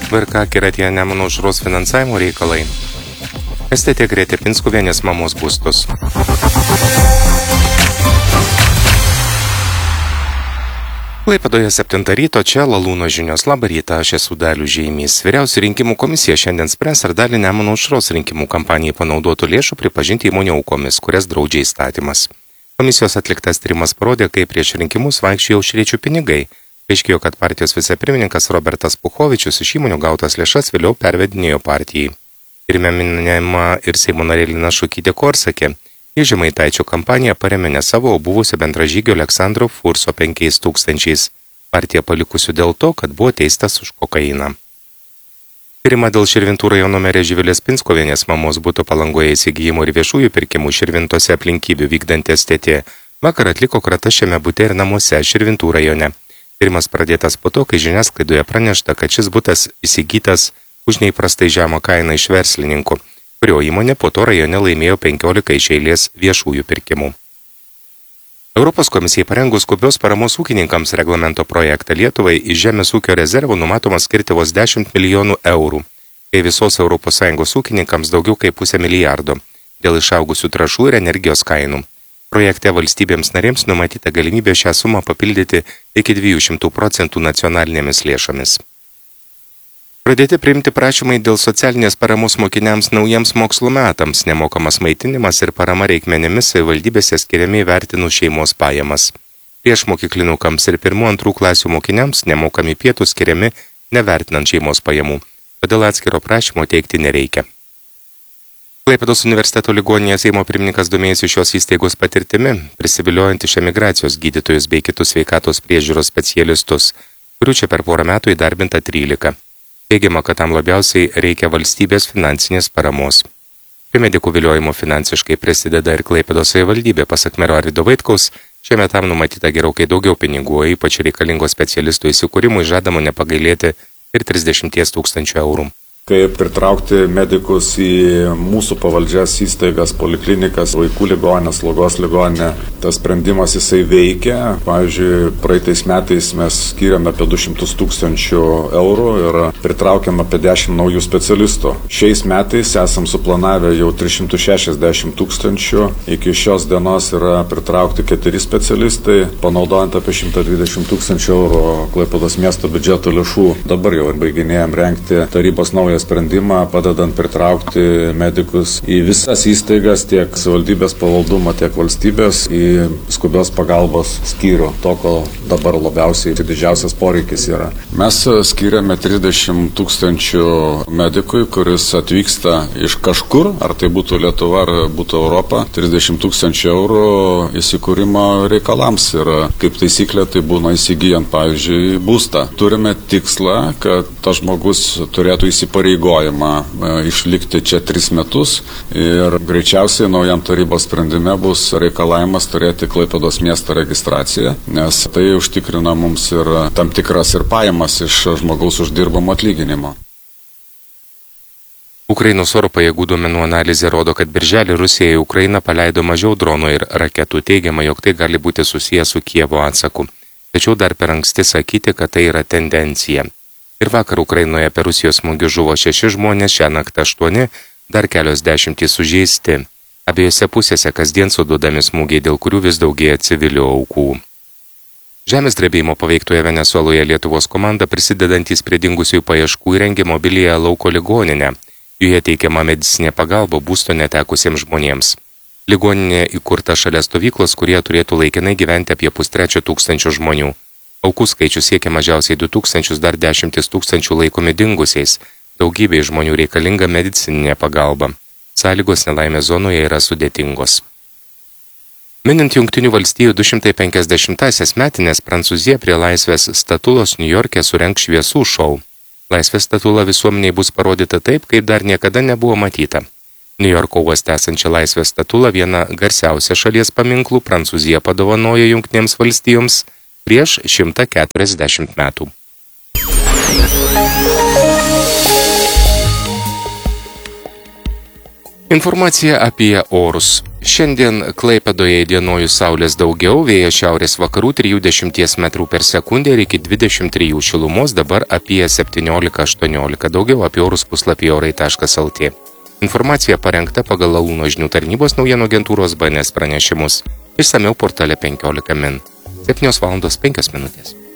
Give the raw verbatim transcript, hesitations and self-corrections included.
V R K akiratyje Nemuno aušros finansavimo reikalai. S T T Gretė Pinskuvienės mamos būstus. Klaipėdoje septintą ryto, čia Lalūno žinios. Labą rytą, aš esu Dalių Žeimys. Vyriausių rinkimų komisija šiandien spręs, ar dalį Nemuno aušros rinkimų kampanijai panaudotų lėšų pripažinti įmonių aukomis, kurias draudžia įstatymas. Komisijos atliktas tyrimas parodė, kaip prieš rinkimus vaikščiojo aušriečių pinigai. Aiškėjo, kad partijos vicepirmininkas Robertas Puchovičius iš įmonių gautas lėšas vėliau pervedinėjo partijai. Tyrime minima ir Seimo narė Lina Šukytė Korsakė. Į Žemaitaičio kampaniją paremė ne savo, o buvusio bendražygio Aleksandro Furso penkiais tūkstančiais. Partiją palikusių dėl to, kad buvo teistas už kokainą. Tyrimą dėl Širvintų rajono merės Živilės Pinskuvienės mamos buto Palangoje įsigijimų ir viešųjų pirkimų Širvintose aplinkybių vykdanti S T T vakar atliko krata šiame bute ir namuose Širvintų rajone. Tyrimas pradėtas po to, kai žiniasklaidoje pranešta, kad šis butas įsigytas už neįprastai žemą kainą iš verslininkų, kurio įmonė po to rajone laimėjo penkiolika iš eilės viešųjų pirkimų. Europos komisijai parengus skubios paramos ūkininkams reglamento projektą Lietuvai iš žemės ūkio rezervų numatoma skirti vos dešimt milijonų eurų, kai visos Europos Sąjungos ūkininkams daugiau kaip pusę milijardo dėl išaugusių trąšų ir energijos kainų. Projekte valstybėms narėms numatyta galimybė šią sumą papildyti iki dviejų šimtų procentų nacionalinėmis lėšomis. Pradėti priimti prašymai dėl socialinės paramos mokiniams naujiems mokslo metams, nemokamas maitinimas ir parama reikmenimis savivaldybėse skiriami įvertinus šeimos pajamas. Prieš mokyklinukams ir pirmų antrų klasių mokiniams nemokami pietų skiriami nevertinant šeimos pajamų, todėl atskiro prašymo teikti nereikia. Klaipėdos universiteto ligoninėje Seimo pirmininkas domėjosi šios įstaigos patirtimi, prisiviliojant iš emigracijos gydytojus bei kitus sveikatos priežiūros specialistus, kurių čia per porą metų įdarbinta trylika. Teigiama, kad tam labiausiai reikia valstybės finansinės paramos. Prie medikų viliojimo finansiškai prisideda ir Klaipėdos savivaldybė, pasak mero Arvydo Vaitkaus, šiemet tam numatyta gerokai daugiau pinigų, o ypač reikalingos specialistų įsikūrimui žadama nepagailėti ir trisdešimties tūkstančių eurų. Kaip pritraukti medikus į mūsų pavaldžias įstaigas, poliklinikas, vaikų ligoninės, slaugos ligoninę. Tas sprendimas jisai veikia. Pavyzdžiui, praeitais metais mes skiriame apie du šimtus tūkstančių eurų ir pritraukėme apie dešimt naujų specialistų. Šiais metais esam suplanavę jau tris šimtus šešiasdešimt tūkstančių. Iki šios dienos yra pritraukti keturi specialistai, panaudojant apie šimtą dvidešimt tūkstančių eurų Klaipėdos miesto biudžeto lėšų. Dabar jau baiginėjom rengti tarybos naują sprendimą, padedant pritraukti medikus į visas įstaigas, tiek savivaldybės pavaldumą, tiek valstybės, į skubios pagalbos skyrių, to, ko dabar labiausiai didžiausias poreikis yra. Mes skiriame trisdešimt tūkstančių medikui, kuris atvyksta iš kažkur, ar tai būtų Lietuva, ar būtų Europa, trisdešimt tūkstančių eurų įsikūrimo reikalams ir kaip taisyklė tai būna įsigijant, pavyzdžiui, būstą. Turime tikslą, kad tas žmogus turėtų įsipareigoti įgojimą išlikti čia tris metus ir greičiausiai naujam tarybos sprendime bus reikalavimas turėti Klaipėdos miesto registraciją, nes tai užtikrina mums ir tam tikras ir pajamas iš žmogaus uždirbamo atlyginimo. Ukrainos oro pajėgų duomenų analizė rodo, kad birželį Rusija į Ukrainą paleido mažiau dronų ir raketų, teigiama, jog tai gali būti susijęs su Kijevo atsaku. Tačiau dar per anksti sakyti, kad tai yra tendencija. Ir vakar Ukrainoje per Rusijos smūgius žuvo šeši žmonės, šią naktį aštuoni, dar kelios dešimtys sužeisti. Abiejose pusėse kasdien suduodami smūgiai, dėl kurių vis daugėja civilių aukų. Žemės drebėjimo paveiktoje Venesueloje Lietuvos komanda prisidedantys prie dingusiųjų paieškų įrengė mobiliąją lauko ligoninę. Joje teikiama medicinė pagalba būsto netekusiems žmonėms. Ligoninė įkurta šalia stovyklos, kurie turėtų laikinai gyventi apie pustrečio tūkstančių žmonių. Aukų skaičius siekia mažiausiai du tūkstančius, dar dešimtis tūkstančių laikomi dingusiais. Daugybė žmonių reikalinga medicininė pagalba. Sąlygos nelaimės zonoje yra sudėtingos. Minint Jungtinių valstijų du šimtai penkiasdešimtąsias metines, Prancūzija prie Laisvės statulos Niujorke surengs šviesų šou. Laisvės statula visuomeniai bus parodyta taip, kaip dar niekada nebuvo matyta. Niujorko uoste esančią Laisvės statulą, vieną garsiausią šalies paminklų, Prancūzija padovanojo Jungtinėms valstijoms prieš šimtą keturiasdešimt metų. Informacija apie orus. Šiandien Klaipėdoje įdienojus saulės daugiau, vėjas šiaurės vakarų trisdešimt metrų per sekundę ir iki dvidešimt trijų šilumos, dabar apie septyniolika aštuoniolika. Daugiau apie orus puslapyje orai taškas lt. Informacija parengta pagal Lalūno žinių tarnybos naujienų agentūros B N S pranešimus. Išsamiau portale penkiolika min. septynios valandos penkios minutės.